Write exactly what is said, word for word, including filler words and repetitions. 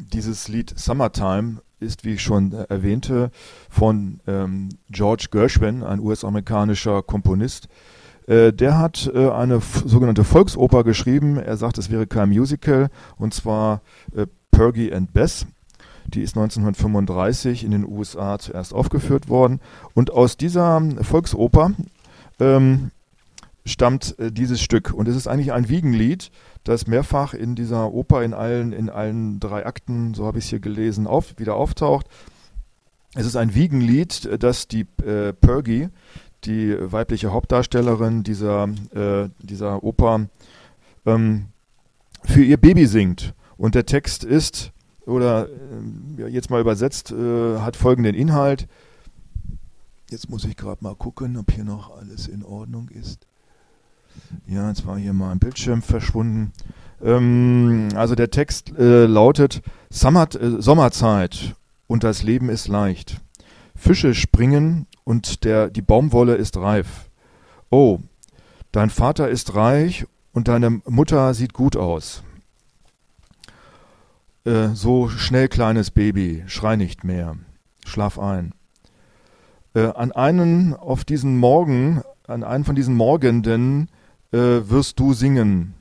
dieses Lied Summertime ist, wie ich schon äh, erwähnte, von ähm, George Gershwin, ein U S-amerikanischer Komponist. Äh, der hat äh, eine f- sogenannte Volksoper geschrieben. Er sagt, es wäre kein Musical, und zwar äh, Porgy and Bess. Die ist neunzehnhundertfünfunddreißig in den U S A zuerst aufgeführt worden. Und aus dieser Volksoper ähm, stammt äh, dieses Stück. Und es ist eigentlich ein Wiegenlied, das mehrfach in dieser Oper in allen, in allen drei Akten, so habe ich es hier gelesen, auf, wieder auftaucht. Es ist ein Wiegenlied, äh, das die äh, Porgy, die weibliche Hauptdarstellerin dieser, äh, dieser Oper, ähm, für ihr Baby singt. Und der Text ist, oder äh, ja, jetzt mal übersetzt, äh, hat folgenden Inhalt. Jetzt muss ich gerade mal gucken, ob hier noch alles in Ordnung ist. Ja, jetzt war hier mal ein Bildschirm verschwunden. Ähm, also der Text äh, lautet: Sommer, äh, Sommerzeit und das Leben ist leicht. Fische springen und der, die Baumwolle ist reif. Oh, dein Vater ist reich und deine Mutter sieht gut aus. Äh, so schnell, kleines Baby, schrei nicht mehr. Schlaf ein. Äh, an einen auf diesen Morgen, an einen von diesen Morgenden äh, wirst du singen.